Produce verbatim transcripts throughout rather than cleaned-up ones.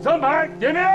三排点名。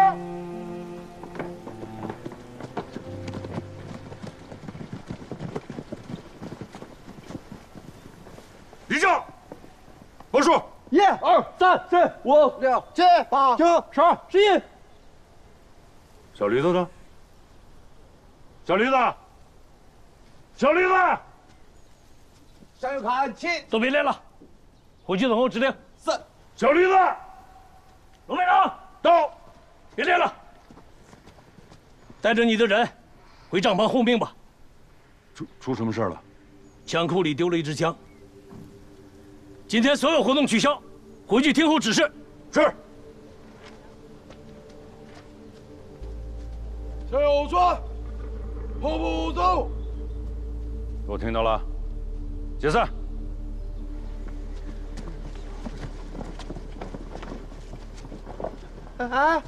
立正，报数。 一、二、三、四、五、六、七、八、九、十、十一。 小驴子呢？小驴子，小驴子， 向右看齐， 都别练了，回去等候指令。 是。 小驴子， 龙连长到。 别练了，带着你的人回帐篷候命吧。 出出什么事了？ 枪库里丢了一支枪。今天所有活动取消，回去听候指示。 是。 向右转，后步走。 我听到了，解散。 哎，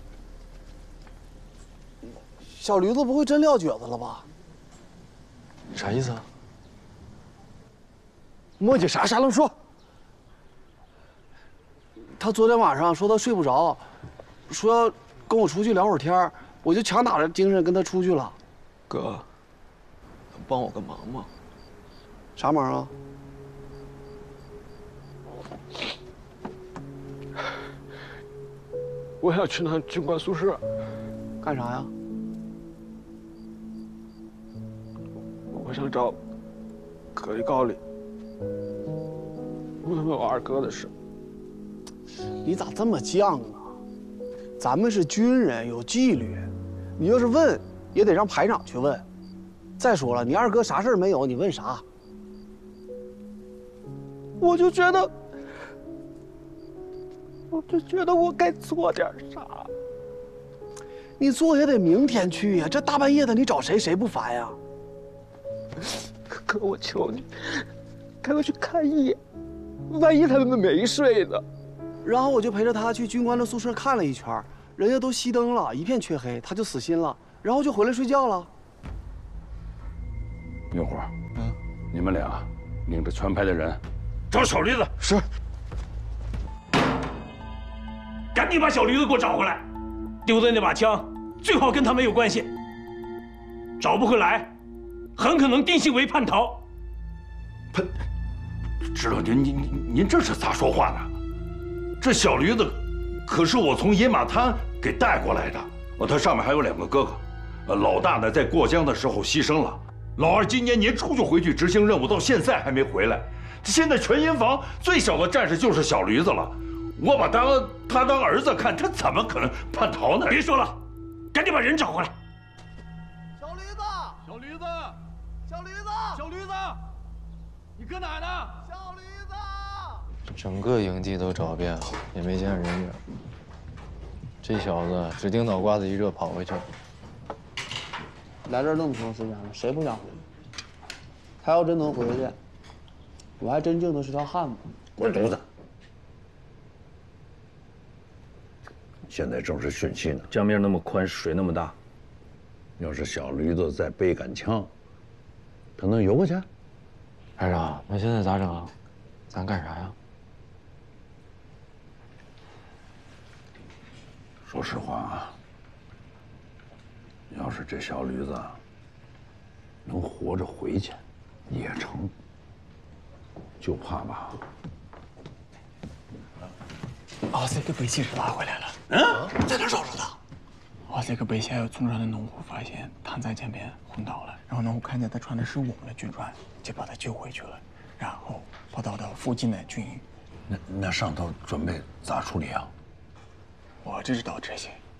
小驴子不会真撂蹶子了吧？ 啥意思啊？磨叽啥啥能说？ 他昨天晚上说他睡不着，说要跟我出去聊会儿天，我就强打着精神跟他出去了。 哥，能帮我个忙吗？ 啥忙啊？ 我要去那军官宿舍， 干啥呀？ 我想找可以告你，问问我二哥的事。 你咋这么犟啊？咱们是军人，有纪律。你要是问，也得让排长去问。再说了，你二哥啥事儿没有，你问啥？我就觉得，我就觉得我该做点啥。你做也得明天去呀，这大半夜的，你找谁谁不烦呀？ 哥，我求你，带我去看一眼，万一他们没睡呢？ 然后我就陪着他去军官的宿舍看了一圈，人家都熄灯了，一片黢黑，他就死心了，然后就回来睡觉了。 明虎，嗯，你们俩领着全排的人找小驴子。 是。 赶紧把小驴子给我找回来，丢的那把枪最好跟他没有关系。找不回来，很可能定性为叛逃。 叛，知道您您您您这是咋说话呢？这小驴子可是我从野马滩给带过来的。哦，他上面还有两个哥哥，呃，老大呢在过江的时候牺牲了，老二今年年初就回去执行任务，到现在还没回来。现在全营房最小的战士就是小驴子了，我把他他当儿子看，他怎么可能叛逃呢？ 别说了，赶紧把人找回来。 小驴子， 小驴子， 小驴子， 小驴子，你搁哪呢？ 小驴子。 整个营地都找遍了，也没见人影。这小子指定脑瓜子一热跑回去了。 来这儿那么长时间了，谁不想回去？他要真能回去，我还真敬他是条汉子。 滚犊子！现在正是汛期呢，江面那么宽，水那么大，要是小驴子再背杆枪，他能游过去？ 排长，那现在咋整啊？咱干啥呀？ 说实话啊，要是这小驴子能活着回去，也成。就怕吧。 我这个被记者拉回来了。 嗯，在哪找着的？ 我这个被下游村庄的农户发现躺在江边昏倒了，然后农户看见他穿的是我们的军装，就把他救回去了，然后跑到了附近的军营。 那那上头准备咋处理啊？ 我只知道这些，